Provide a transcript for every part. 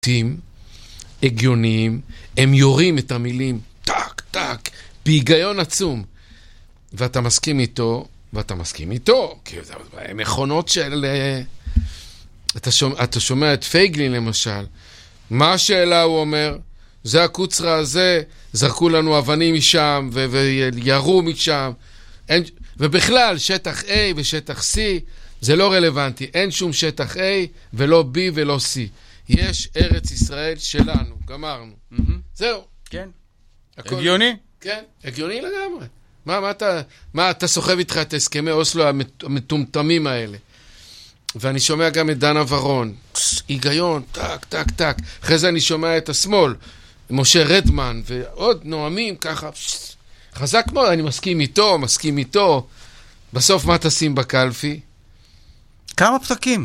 הגיוניים, הם יורים את המילים טק, טק, בהיגיון עצום. ואתה מסכים איתו, כי הם מכונות של... אתה שומע את פייגלין למשל, מה השאלה הוא אומר? זה הקוצרה הזה, זרקו לנו אבנים משם, וירו משם, ובכלל, שטח A ושטח C, זה לא רלוונטי, אין שום שטח A, ולא B ולא C. יש ארץ ישראל שלנו, גמרנו. זהו. כן. הגיוני? כן, הגיוני לגמרי. מה אתה סוחב איתך את הסכמי אוסלו המטומטמים האלה? ואני שומע גם את דנה ורון, היגיון, טק, טק, טק. אחרי זה אני שומע את השמאל, משה רדמן, ועוד נועמים ככה, חזק מאוד, אני מסכים איתו. בסוף מה תשים בקלפי? כמה פתקים?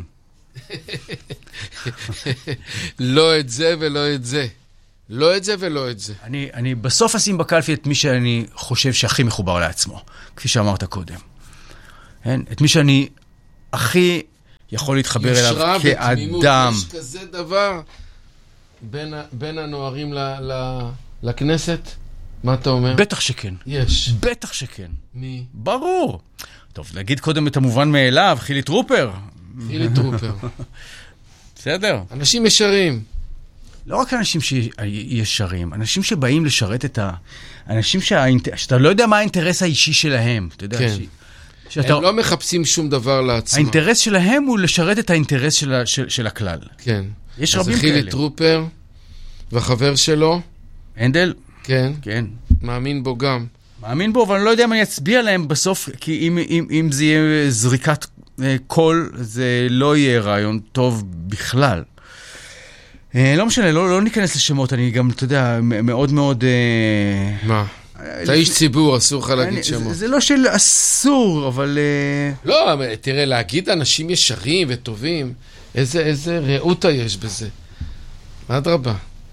לא את זה ולא את זה. לא את זה ולא את זה. אני בסוף אשים בקלפי את מי שאני חושב שהכי מחובר לעצמו, כפי שאמרת קודם. את מי שאני הכי יכול להתחבר אליו כאדם. יש כזה דבר בין הנוערים לכנסת? מה אתה אומר? בטח שכן. יש. בטח שכן. מי? ברור. טוב, נגיד קודם את המובן מאליו, חילי טרופר. חילי טרופר. בסדר. אנשים ישרים. לא רק אנשים שישרים, אנשים שבאים לשרת את אנשים שאתה לא יודע מה האינטרס האישי שלהם. אתה יודע, כן. הם לא מחפשים שום דבר לעצמם. האינטרס שלהם הוא לשרת את האינטרס של הכלל. כן. יש רבים כאלה. אז חילי טרופר והחבר שלו. הנדל? כן. כן. מאמין בו גם. מאמין בו, אבל אני לא יודע אם אני אצביע להם בסוף, כי אם זה יהיה זריקת קול, זה לא יהיה רעיון טוב בכלל. לא משנה, לא ניכנס לשמות, אני גם, אתה יודע, מאוד מאוד... מה? אתה איש ציבור, אסור לך להגיד שמות. זה לא של אסור, אבל... לא, תראה, להגיד אנשים ישרים וטובים, איזה רעותה יש בזה. אדרבה.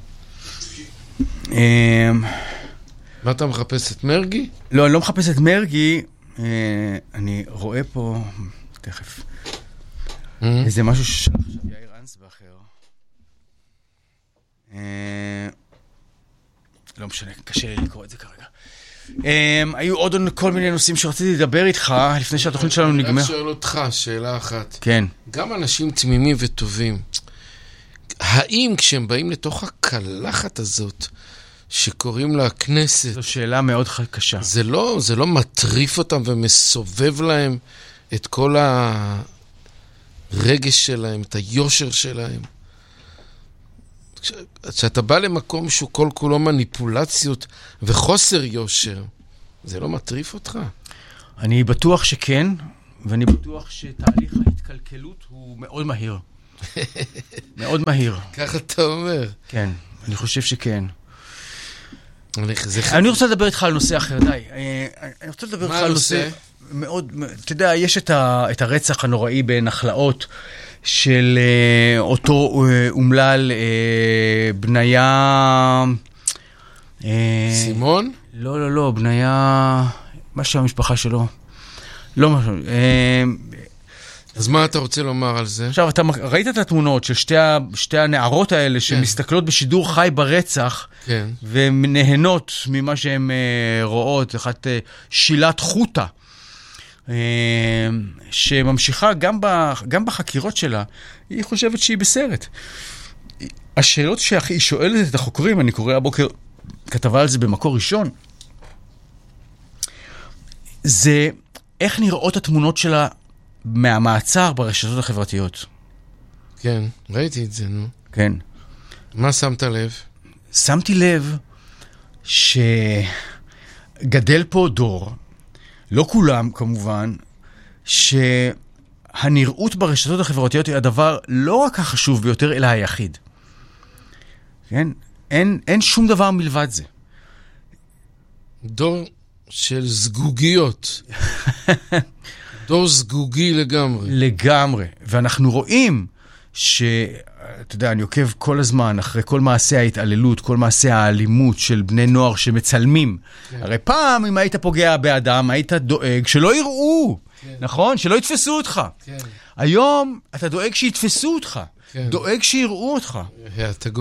מה אתה מחפש את מרגי? לא, אני לא מחפש את מרגי. אני רואה פה... תכף. איזה משהו ששלח עכשיו יאיר אנסבכר. לא משנה, קשה לי לקרוא את זה כרגע. היו עוד כל מיני נושאים שרציתי לדבר איתך לפני שהתוכנית שלנו נגמר. אני שואל אותך שאלה אחת. כן. גם אנשים תמימים וטובים, האם כשהם באים לתוך הקלחת הזאת שקוראים לה הכנסת, זו שאלה מאוד קשה. זה לא מטריף אותם ומסובב להם את כל הרגש שלהם, את היושר שלהם? כשאתה בא למקום שהוא כל כולו מניפולציות וחוסר יושר, זה לא מטריף אותך? אני בטוח שכן, ואני בטוח שתהליך ההתקלקלות הוא מאוד מהיר. מאוד מהיר. ככה אתה אומר. כן, אני חושב שכן. אני רוצה לדבר איתך על נושא אחר, די. אני רוצה לדבר איתך על נושא מאוד, אתה יודע, יש את הרצח הנוראי בנחלאות של אותו אומלל בניה... סימון? לא, בניה... מה שהמשפחה שלו? לא משהו. אז מה אתה רוצה לומר על זה? עכשיו, אתה ראית את התמונות של שתי הנערות האלה שמסתכלות בשידור חי ברצח, כן. ונהנות ממה שהן רואות, אחת שילת חוטה, שממשיכה גם בחקירות שלה, היא חושבת שהיא בסרט. השאלות שהיא שואלת את החוקרים, אני קורא הבוקר כתבה על זה במקור ראשון, זה איך נראות התמונות שלה מהמעצר ברשתות החברתיות. כן, ראיתי את זה, נו. כן. מה שמת לב? שמתי לב שגדל פה דור, לא כולם כמובן, שהנראות ברשתות החברתיות היא הדבר לא רק החשוב ביותר, אלא היחיד. כן? אין שום דבר מלבד זה. דור של סגוגיות. דור סגוגי לגמרי. לגמרי. ואנחנו רואים אתה יודע, אני עוקב כל הזמן אחרי כל מעשי ההתעללות, כל מעשי האלימות של בני נוער שמצלמים. כן. הרי פעם, אם היית פוגע באדם, היית דואג שלא יראו, כן. נכון? שלא יתפסו אותך. כן. היום אתה דואג שיתפסו אותך. דואג שיראו אותך. אתה